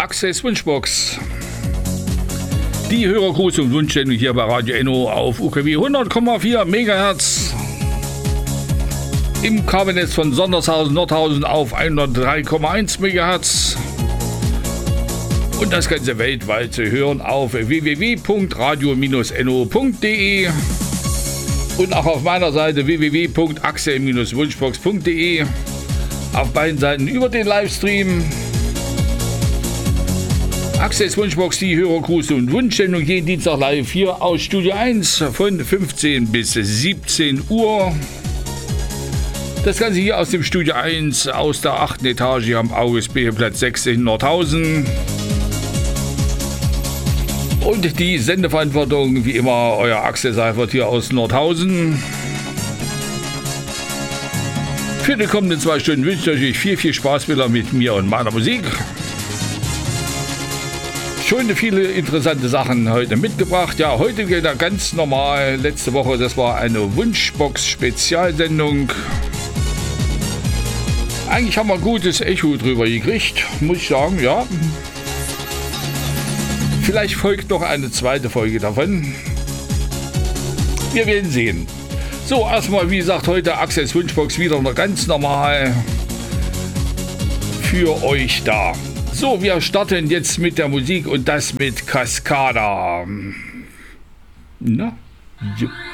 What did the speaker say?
Access Wunschbox. Die Hörergruß und Wunschsendung hier bei Radio Enno auf UKW 100,4 MHz. Im Kabelnetz von Sondershausen, Nordhausen auf 103,1 MHz. Und das Ganze weltweit zu hören auf www.radio-enno.de und auch auf meiner Seite www.axel-wunschbox.de. Auf beiden Seiten über den Livestream. Access Wunschbox, die Hörergruß und Wunschsendung jeden Dienstag live hier aus Studio 1 von 15 bis 17 Uhr. Das Ganze hier aus dem Studio 1 aus der 8. Etage am August B. Platz 6 in Nordhausen. Und die Sendeverantwortung, wie immer, euer Axel Seifert hier aus Nordhausen. Für die kommenden 2 Stunden wünsche ich euch viel Spaß wieder mit mir und meiner Musik. Schon viele interessante Sachen heute mitgebracht. Ja, heute geht er ganz normal. Letzte Woche, das war eine Wunschbox-Spezialsendung. Eigentlich haben wir ein gutes Echo drüber gekriegt, muss ich sagen, ja. Vielleicht folgt noch eine zweite Folge davon. Wir werden sehen. So, erstmal, wie gesagt, heute Access Wunschbox wieder noch ganz normal für euch da. So, wir starten jetzt mit der Musik und das mit Cascada. Na? Jo.